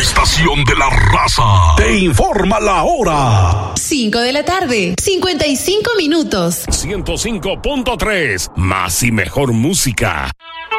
estación de la raza te informa la hora. 5 de la tarde, 55 minutos. 105.3, más y mejor música.